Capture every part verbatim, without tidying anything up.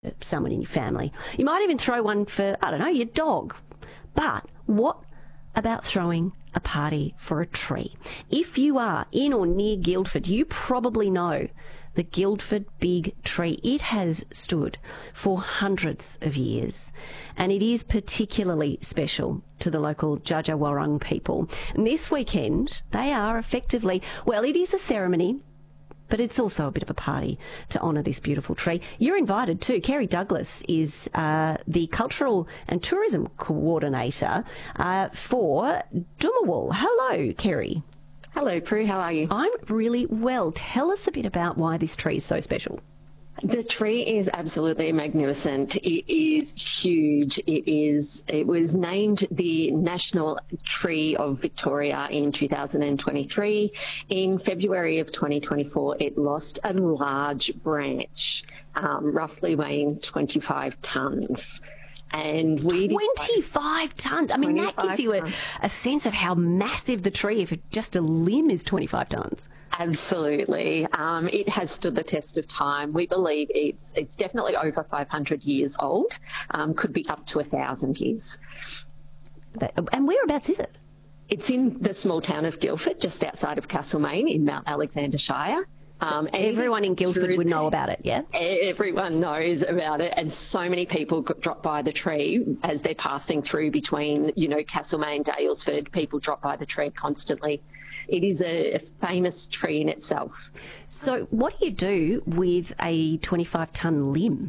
someone in your family. You might even throw one for, I don't know, your dog. But what about throwing a party for a tree? If you are in or near Guildford, you probably know the Guildford Big Tree. It has stood for hundreds of years, and it is particularly special to the local Dja Dja Wurrung people. And this weekend, they are effectively, well, it is a ceremony, but it's also a bit of a party to honour this beautiful tree. You're invited too. Kerry Douglas is uh, the Cultural and Tourism Coordinator uh, for Dumawal. Hello, Kerry. Hello, Prue. How are you? I'm really well. Tell us a bit about why this tree is so special. The tree is absolutely magnificent. It is huge. It is. It was named the National Tree of Victoria in two thousand twenty-three. In February of twenty twenty-four, it lost a large branch, um, roughly weighing twenty-five tonnes. And we twenty-five tonnes. I mean, that gives you a, a sense of how massive the tree, if it, just a limb is twenty-five tonnes. Absolutely. Um, it has stood the test of time. We believe it's it's definitely over five hundred years old, um, could be up to one thousand years. That, and whereabouts is it? It's in the small town of Guildford, just outside of Castlemaine in Mount Alexander Shire. Um, so everyone in Guildford would know about it, yeah? Everyone knows about it, and so many people drop by the tree as they're passing through between, you know, Castlemaine, Daylesford. People drop by the tree constantly. It is a famous tree in itself. So what do you do with a twenty-five tonne limb?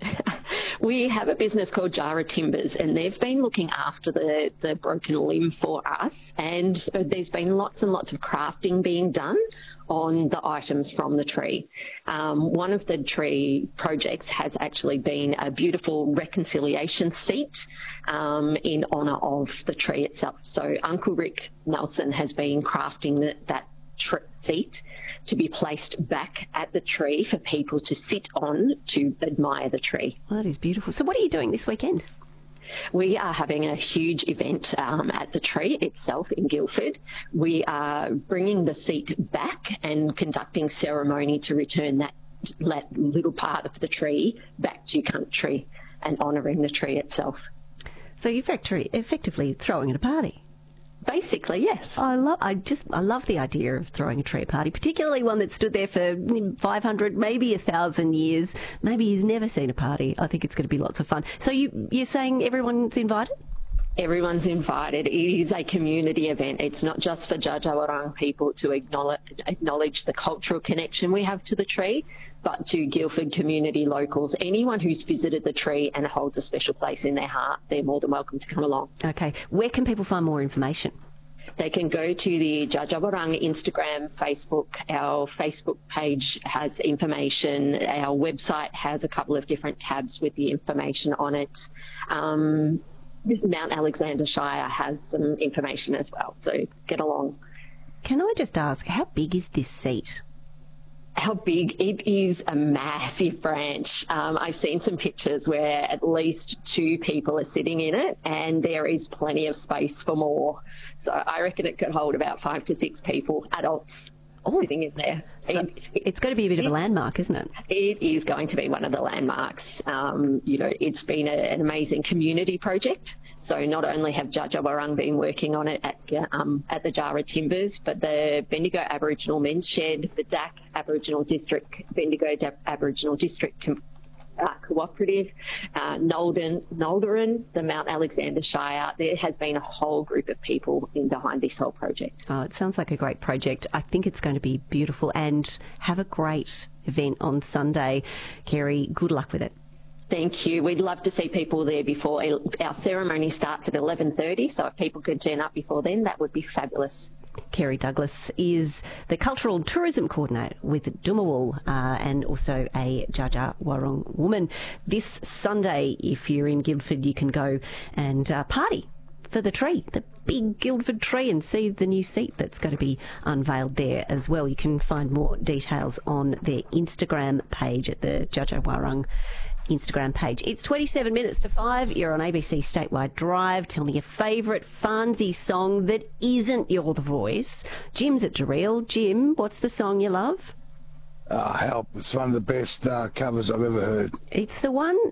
We have a business called Jara Timbers, and they've been looking after the, the broken limb for us, and there's been lots and lots of crafting being done on the items from the tree. Um, one of the tree projects has actually been a beautiful reconciliation seat um, in honour of the tree itself. So Uncle Rick Nelson has been crafting the, that tr- seat to be placed back at the tree for people to sit on to admire the tree. Well, that is beautiful. So what are you doing this weekend? We are having a huge event um, at the tree itself in Guildford. We are bringing the seat back and conducting ceremony to return that, that little part of the tree back to country and honouring the tree itself. So you're effectively throwing it a party? Basically, yes. I love. I just. I love the idea of throwing a tree party, particularly one that stood there for five hundred, maybe a thousand years. Maybe he's never seen a party. I think it's going to be lots of fun. So you, you're saying everyone's invited? Everyone's invited. It is a community event. It's not just for Dja Dja Wurrung people to acknowledge, acknowledge the cultural connection we have to the tree, but to Guildford community locals. Anyone who's visited the tree and holds a special place in their heart, they're more than welcome to come along. Okay. Where can people find more information? They can go to the Dja Dja Wurrung Instagram, Facebook. Our Facebook page has information. Our website has a couple of different tabs with the information on it. Um, Mount Alexander Shire has some information as well, so get along. Can I just ask, how big is this seat? How big? It is a massive branch. Um, I've seen some pictures where at least two people are sitting in it, and there is plenty of space for more. So I reckon it could hold about five to six people, adults, oh, sitting in there. So it's, it's going to be a bit of a landmark, isn't it? It is going to be one of the landmarks. Um, you know, it's been a, an amazing community project. So not only have Dja Dja Wurrung been working on it at, um, at the Jara Timbers, but the Bendigo Aboriginal Men's Shed, the D A C Aboriginal District, Bendigo D- Aboriginal District Com- uh, Cooperative, uh, Nolden, Nolderin, the Mount Alexander Shire. There has been a whole group of people in behind this whole project. Oh, it sounds like a great project. I think it's going to be beautiful, and have a great event on Sunday. Kerry, good luck with it. Thank you. We'd love to see people there before. Our ceremony starts at eleven thirty, so if people could turn up before then, that would be fabulous. Kerry Douglas is the Cultural and Tourism Coordinator with Dumawal uh, and also a Dja Dja Wurrung woman. This Sunday, if you're in Guildford, you can go and uh, party for the tree, the big Guildford tree, and see the new seat that's going to be unveiled there as well. You can find more details on their Instagram page at the Dja Dja Wurrung Instagram page. It's twenty-seven minutes to five. You're on A B C Statewide Drive. Tell me your favourite Farnsey song that isn't You're the Voice. Jim's at Daryl. Jim, what's the song you love? Uh, help. It's one of the best uh, covers I've ever heard. It's the one